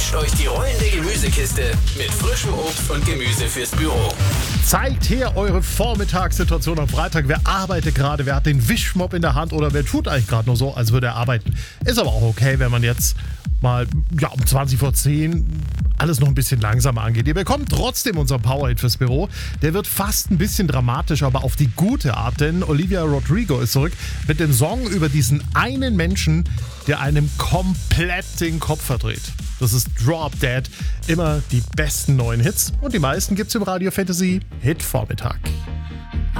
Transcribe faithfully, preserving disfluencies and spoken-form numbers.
mischt euch die rollende Gemüsekiste mit frischem Obst und Gemüse fürs Büro. Zeigt her eure Vormittagssituation am Freitag. Wer arbeitet gerade, wer hat den Wischmopp in der Hand oder wer tut eigentlich gerade nur so, als würde er arbeiten. Ist aber auch okay, wenn man jetzt mal ja, um zwanzig vor zehn alles noch ein bisschen langsamer angeht. Ihr bekommt trotzdem unseren Powerhit fürs Büro. Der wird fast ein bisschen dramatisch, aber auf die gute Art, denn Olivia Rodrigo ist zurück mit dem Song über diesen einen Menschen, der einem komplett den Kopf verdreht. Das ist Drop Dead. Immer die besten neuen Hits und die meisten gibt's im Radio Fantasy Hit Vormittag.